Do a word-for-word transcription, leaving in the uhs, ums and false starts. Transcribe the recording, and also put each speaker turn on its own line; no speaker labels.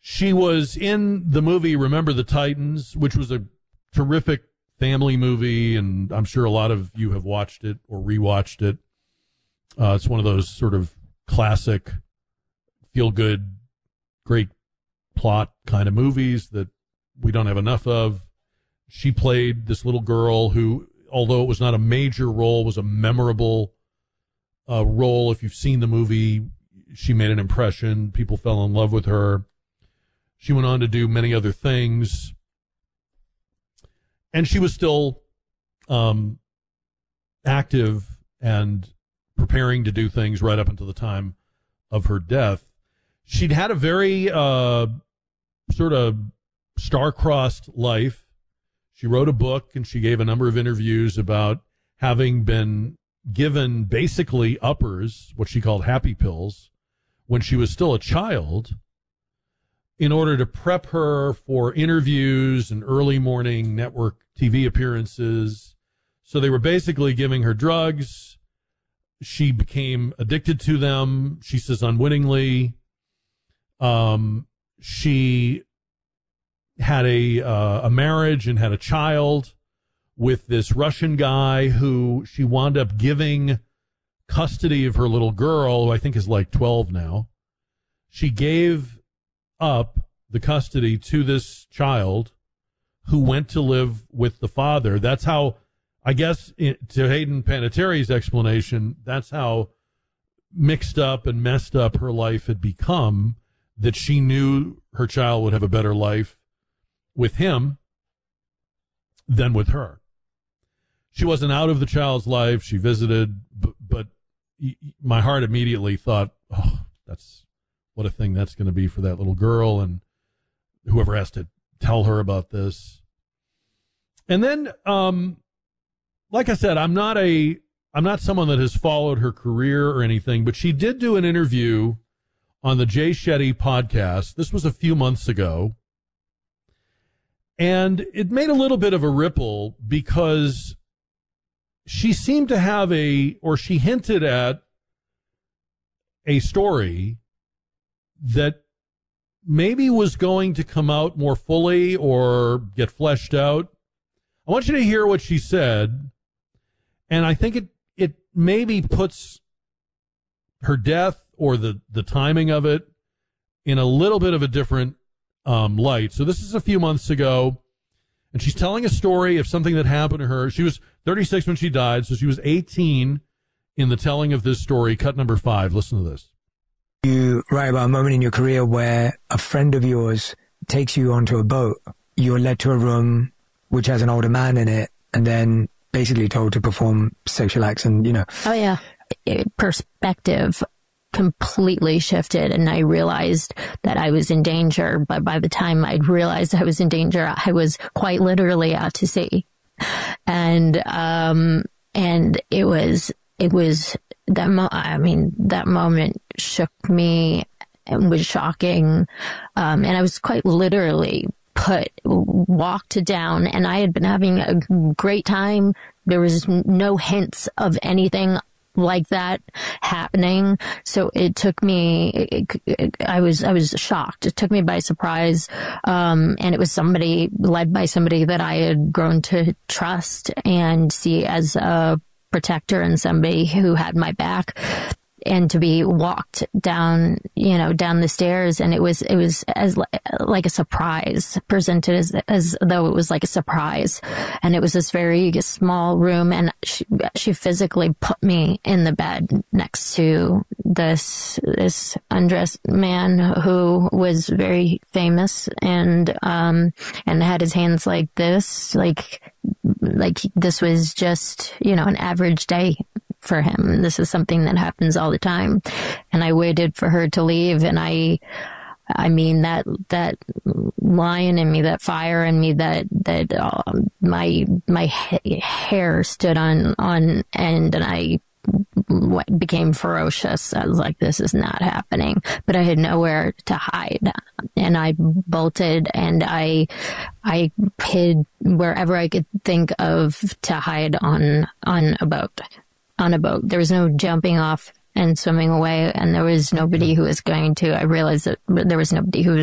She was in the movie Remember the Titans, which was a terrific family movie, and I'm sure a lot of you have watched it or rewatched it. Uh, it's one of those sort of classic, feel-good, great plot kind of movies that we don't have enough of. She played this little girl who, although it was not a major role, was a memorable uh, role. If you've seen the movie, she made an impression. People fell in love with her. She went on to do many other things. And she was still um, active and preparing to do things right up until the time of her death. She'd had a very uh, sort of star-crossed life. She wrote a book and she gave a number of interviews about having been given basically uppers, what she called happy pills, when she was still a child, in order to prep her for interviews and early morning network T V appearances. So they were basically giving her drugs. She became addicted to them, she says, unwittingly. Um, she had a uh, a marriage and had a child with this Russian guy who she wound up giving custody of her little girl, who I think is like twelve now. She gave up the custody to this child who went to live with the father. That's how, I guess, to Hayden Panettiere's explanation, that's how mixed up and messed up her life had become, that she knew her child would have a better life with him than with her. She wasn't out of the child's life. She visited, but, but my heart immediately thought, oh, that's what a thing that's going to be for that little girl and whoever has to tell her about this. And then, um, like I said, I'm not a, I'm not someone that has followed her career or anything, but she did do an interview on the Jay Shetty podcast. This was a few months ago. And it made a little bit of a ripple because she seemed to have a, or she hinted at a story that maybe was going to come out more fully or get fleshed out. I want you to hear what she said, and I think it, it maybe puts her death or the, the timing of it in a little bit of a different um, light. So this is a few months ago, and she's telling a story of something that happened to her. She was thirty-six when she died, so she was eighteen in the telling of this story. Cut number five. Listen to this.
You write about a moment in your career where a friend of yours takes you onto a boat. You're led to a room which has an older man in it, and then basically told to perform sexual acts and, you know.
Oh, yeah. Perspective completely shifted, and I realized that I was in danger. But by the time I'd realized I was in danger, I was quite literally out to sea. And, um, and it was, it was, that mo- I mean, that moment shook me and was shocking. Um, and I was quite literally put, walked down, and I had been having a great time. There was no hints of anything like that happening. So it took me, it, it, I was, I was shocked. It took me by surprise. Um, and it was somebody led by somebody that I had grown to trust and see as a protector and somebody who had my back, and to be walked down, you know, down the stairs. And it was, it was as like a surprise, presented as, as though it was like a surprise. And it was this very small room, and she, she physically put me in the bed next to this, this undressed man who was very famous and, um, and had his hands like this, like, like this was just, you know, an average day for him. This is something that happens all the time. And I waited for her to leave. And I, I mean, that, that lion in me, that fire in me, that, that, uh, my, my ha- hair stood on, on end, and I became ferocious. I was like, this is not happening. But I had nowhere to hide. And I bolted, and I, I hid wherever I could think of to hide on, on a boat. On a boat. There was no jumping off and swimming away, and there was nobody who was going to. I realized that there was nobody who was